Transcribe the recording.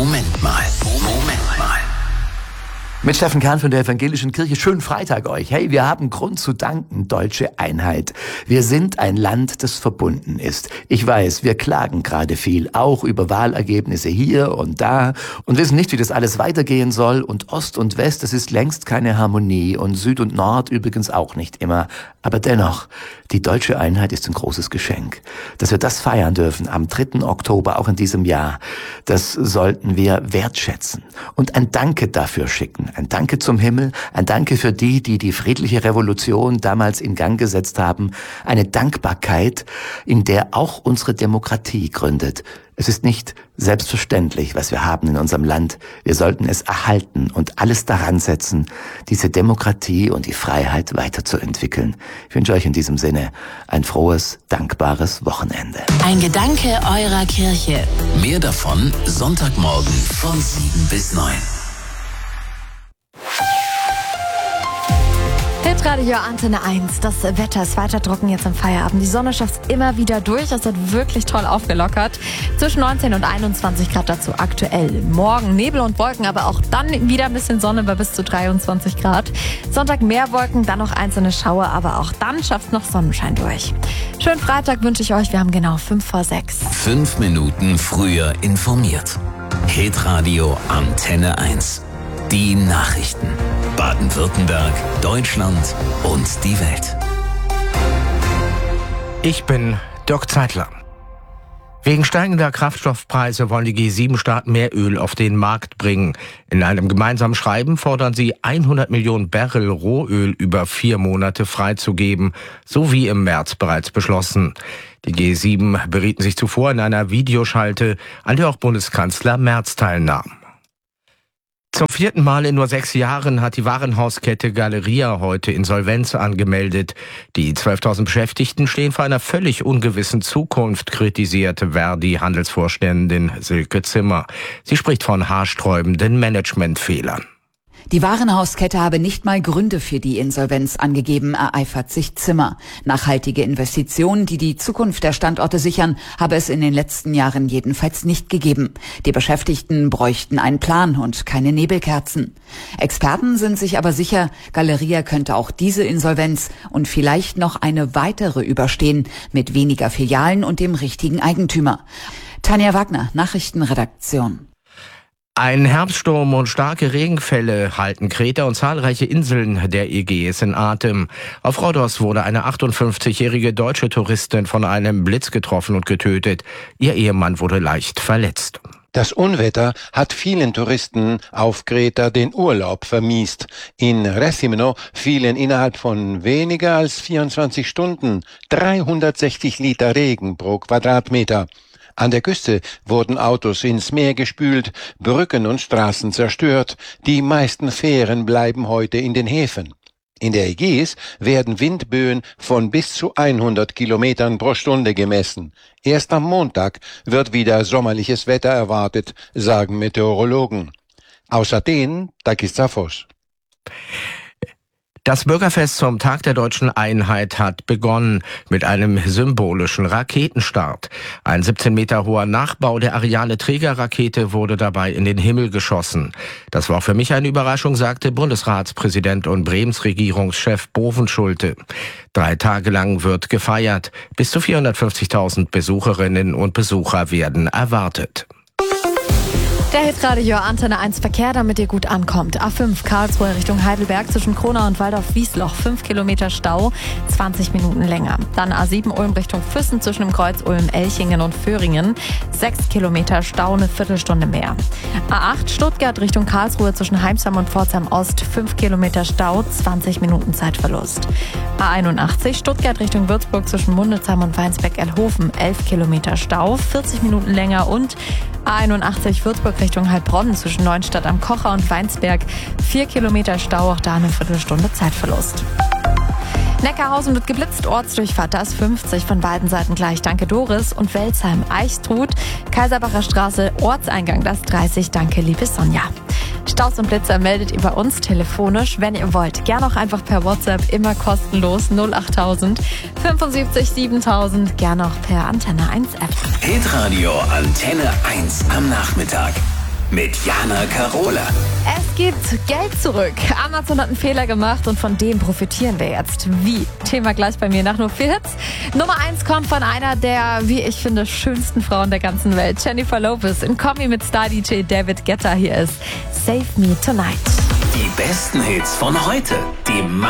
Moment mal. Mit Steffen Kahn von der Evangelischen Kirche. Schönen Freitag euch. Hey, wir haben Grund zu danken, deutsche Einheit. Wir sind ein Land, das verbunden ist. Ich weiß, wir klagen gerade viel, auch über Wahlergebnisse hier und da und wissen nicht, wie das alles weitergehen soll. Und Ost und West, das ist längst keine Harmonie und Süd und Nord übrigens auch nicht immer. Aber dennoch, die deutsche Einheit ist ein großes Geschenk. Dass wir das feiern dürfen am 3. Oktober, auch in diesem Jahr, das sollten wir wertschätzen und ein Danke dafür schicken. Ein Danke zum Himmel, ein Danke für die die friedliche Revolution damals in Gang gesetzt haben. Eine Dankbarkeit, in der auch unsere Demokratie gründet. Es ist nicht selbstverständlich, was wir haben in unserem Land. Wir sollten es erhalten und alles daran setzen, diese Demokratie und die Freiheit weiterzuentwickeln. Ich wünsche euch in diesem Sinne ein frohes, dankbares Wochenende. Ein Gedanke eurer Kirche. Mehr davon Sonntagmorgen von 7 bis 9. Hitradio Antenne 1. Das Wetter ist weiter trocken jetzt am Feierabend. Die Sonne schafft es immer wieder durch. Es hat wirklich toll aufgelockert. Zwischen 19 und 21 Grad dazu aktuell. Morgen Nebel und Wolken, aber auch dann wieder ein bisschen Sonne bei bis zu 23 Grad. Sonntag mehr Wolken, dann noch einzelne Schauer, aber auch dann schafft es noch Sonnenschein durch. Schönen Freitag wünsche ich euch. Wir haben genau 5 vor 6. 5 Minuten früher informiert. Hitradio Antenne 1. Die Nachrichten. Baden-Württemberg, Deutschland und die Welt. Ich bin Dirk Zeitler. Wegen steigender Kraftstoffpreise wollen die G7-Staaten mehr Öl auf den Markt bringen. In einem gemeinsamen Schreiben fordern sie 100 Millionen Barrel Rohöl über 4 Monate freizugeben, so wie im März bereits beschlossen. Die G7 berieten sich zuvor in einer Videoschalte, an der auch Bundeskanzler Merz teilnahm. Zum 4. Mal in nur 6 Jahren hat die Warenhauskette Galeria heute Insolvenz angemeldet. Die 12.000 Beschäftigten stehen vor einer völlig ungewissen Zukunft, kritisierte Verdi-Handelsvorständin Silke Zimmer. Sie spricht von haarsträubenden Managementfehlern. Die Warenhauskette habe nicht mal Gründe für die Insolvenz angegeben, ereifert sich Zimmer. Nachhaltige Investitionen, die die Zukunft der Standorte sichern, habe es in den letzten Jahren jedenfalls nicht gegeben. Die Beschäftigten bräuchten einen Plan und keine Nebelkerzen. Experten sind sich aber sicher, Galeria könnte auch diese Insolvenz und vielleicht noch eine weitere überstehen, mit weniger Filialen und dem richtigen Eigentümer. Tanja Wagner, Nachrichtenredaktion. Ein Herbststurm und starke Regenfälle halten Kreta und zahlreiche Inseln der Ägäis in Atem. Auf Rhodos wurde eine 58-jährige deutsche Touristin von einem Blitz getroffen und getötet. Ihr Ehemann wurde leicht verletzt. Das Unwetter hat vielen Touristen auf Kreta den Urlaub vermiest. In Rethymno fielen innerhalb von weniger als 24 Stunden 360 Liter Regen pro Quadratmeter. An der Küste wurden Autos ins Meer gespült, Brücken und Straßen zerstört. Die meisten Fähren bleiben heute in den Häfen. In der Ägäis werden Windböen von bis zu 100 Kilometern pro Stunde gemessen. Erst am Montag wird wieder sommerliches Wetter erwartet, sagen Meteorologen. Aus Athen, Takis Zaphos. Das Bürgerfest zum Tag der deutschen Einheit hat begonnen mit einem symbolischen Raketenstart. Ein 17 Meter hoher Nachbau der Ariane-Trägerrakete wurde dabei in den Himmel geschossen. Das war für mich eine Überraschung, sagte Bundesratspräsident und Bremens Regierungschef Bovenschulte. 3 Tage lang wird gefeiert. Bis zu 450.000 Besucherinnen und Besucher werden erwartet. Der Hitradio Antenne 1 Verkehr, damit ihr gut ankommt. A5 Karlsruhe Richtung Heidelberg zwischen Kronau und Waldorf-Wiesloch. 5 Kilometer Stau, 20 Minuten länger. Dann A7 Ulm Richtung Füssen zwischen dem Kreuz Ulm, Elchingen und Föhringen. 6 Kilometer Stau, eine Viertelstunde mehr. A8 Stuttgart Richtung Karlsruhe zwischen Heimsheim und Pforzheim Ost. 5 Kilometer Stau, 20 Minuten Zeitverlust. A81 Stuttgart Richtung Würzburg zwischen Mundelsheim und Weinsberg-Elhofen. 11 Kilometer Stau, 40 Minuten länger. Und A81 Würzburg Richtung Heilbronn zwischen Neuenstadt am Kocher und Weinsberg. 4 Kilometer Stau, auch da eine Viertelstunde Zeitverlust. Neckarhausen wird geblitzt, Ortsdurchfahrt, da ist 50 von beiden Seiten gleich. Danke Doris. Und Welzheim, Eichstruth, Kaiserbacher Straße, Ortseingang, das 30. Danke liebe Sonja. Staus und Blitzer meldet ihr bei uns telefonisch, wenn ihr wollt. Gerne auch einfach per WhatsApp, immer kostenlos 08000 75 7000. Gerne auch per Antenne 1 App. Hitradio Antenne 1 am Nachmittag. mit Jana Karola. Es gibt Geld zurück. Amazon hat einen Fehler gemacht und von dem profitieren wir jetzt. Wie? Thema gleich bei mir nach nur 4 Hits. Nummer 1 kommt von einer der, wie ich finde, schönsten Frauen der ganzen Welt. Jennifer Lopez in Kombi mit Star-DJ David Guetta. Hier ist Save Me Tonight. Die besten Hits von heute. Die